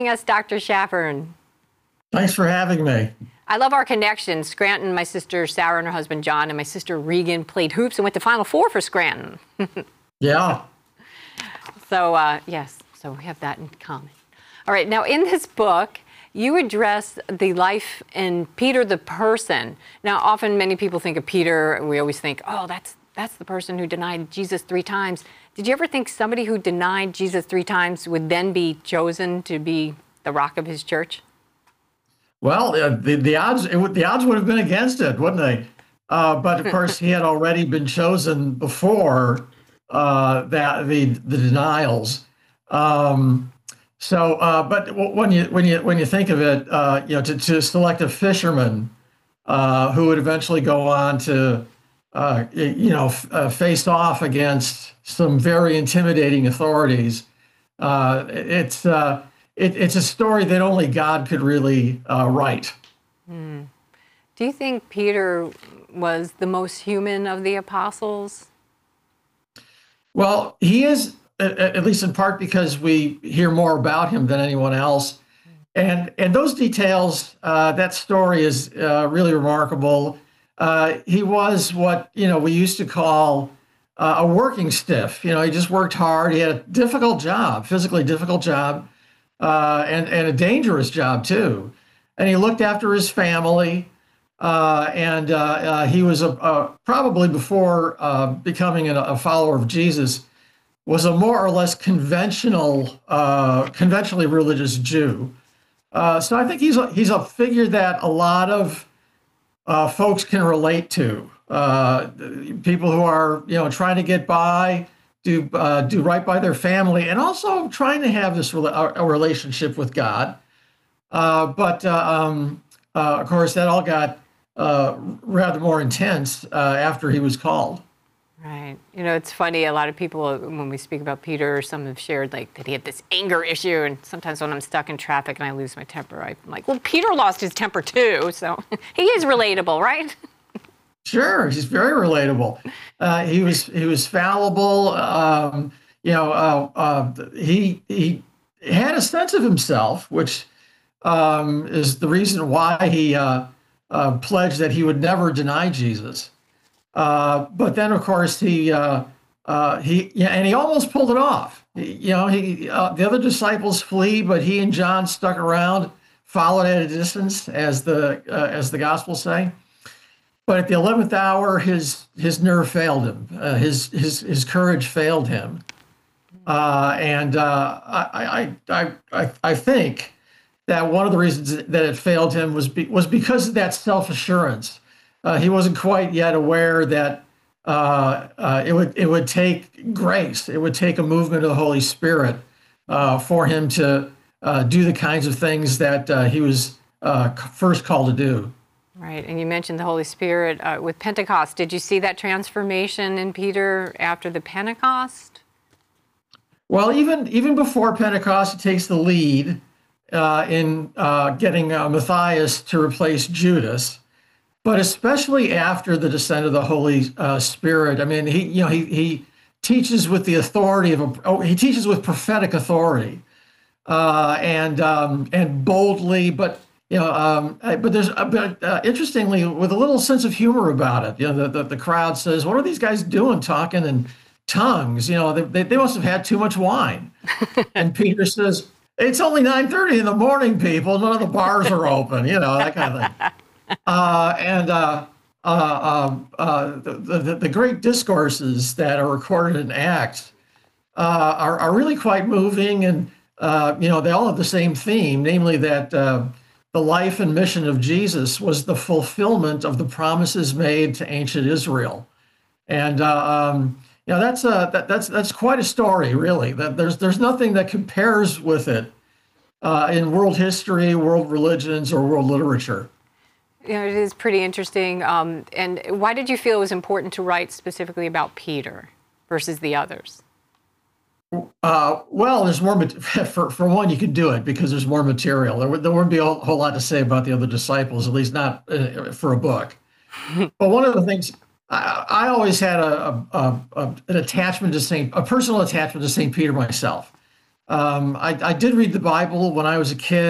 Us, Dr. Schaffern. Thanks for having me. I love our connection. Scranton, my sister Sarah and her husband John, and my sister Regan played hoops and went to Final Four for Scranton. Yeah. So, yes, so we have that in common. All right, now in this book, you address the life in Peter the person. Now, often many people think of Peter, and we always think, oh, that's the person who denied Jesus 3 times. Did you ever think somebody who denied Jesus 3 times would then be chosen to be the rock of his church? Well, the odds would have been against it, wouldn't they? But of course, he had already been chosen before that the denials. But when you think of it, to select a fisherman who would eventually go on to face off against some very intimidating authorities, it's a story that only God could really write. Do you think Peter was the most human of the apostles? Well, he is, at least in part because we hear more about him than anyone else. And those details, that story is really remarkable. He was what, we used to call a working stiff. He just worked hard. He had a difficult job, physically difficult job, and a dangerous job too. And he looked after his family. He was probably before becoming a follower of Jesus, was a more or less conventionally religious Jew. So I think he's a figure that a lot of folks can relate to. People who are trying to get by, do right by their family, and also trying to have this a relationship with God. Of course, that all got rather more intense after he was called. Right. It's funny. A lot of people, when we speak about Peter, some have shared that he had this anger issue. And sometimes when I'm stuck in traffic and I lose my temper, I'm like, well, Peter lost his temper too. So he is relatable, right? Sure. He's very relatable. He was fallible. He had a sense of himself, which is the reason why he pledged that he would never deny Jesus. But then, of course, he almost pulled it off. The other disciples flee, but he and John stuck around, followed at a distance, as the Gospels say. But at the 11th hour, his nerve failed him. His courage failed him. I think that one of the reasons that it failed him was because of that self-assurance. He wasn't quite yet aware that it would take grace. It would take a movement of the Holy Spirit for him to do the kinds of things that he was first called to do. Right, and you mentioned the Holy Spirit with Pentecost. Did you see that transformation in Peter after the Pentecost? Well, even before Pentecost, he takes the lead in getting Matthias to replace Judas. But especially after the descent of the Holy Spirit, I mean, he teaches with the authority he teaches with prophetic authority, and boldly, but interestingly, with a little sense of humor about it. The crowd says, "What are these guys doing, talking in tongues? They must have had too much wine." And Peter says, "It's only 9:30 in the morning, people. None of the bars are open." That kind of thing. The great discourses that are recorded in Acts are really quite moving, and they all have the same theme, namely that the life and mission of Jesus was the fulfillment of the promises made to ancient Israel, and that's quite a story, really. That there's nothing that compares with it in world history, world religions, or world literature. It is pretty interesting. And why did you feel it was important to write specifically about Peter versus the others? Well, there's more. For one, you could do it because there's more material. There wouldn't be a whole lot to say about the other disciples, at least not for a book. But one of the things I always had an attachment to a personal attachment to St. Peter myself. I did read the Bible when I was a kid.